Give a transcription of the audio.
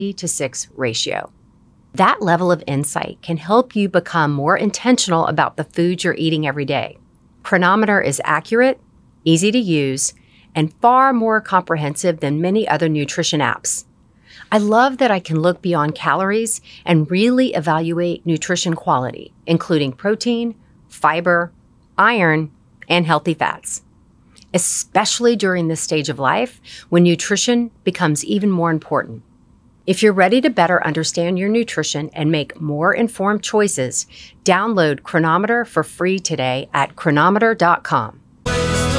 to 6 ratio. That level of insight can help you become more intentional about the foods you're eating every day. Cronometer is accurate, easy to use, and far more comprehensive than many other nutrition apps. I love that I can look beyond calories and really evaluate nutrition quality, including protein, fiber, iron, and healthy fats, especially during this stage of life when nutrition becomes even more important. If you're ready to better understand your nutrition and make more informed choices, download Cronometer for free today at cronometer.com.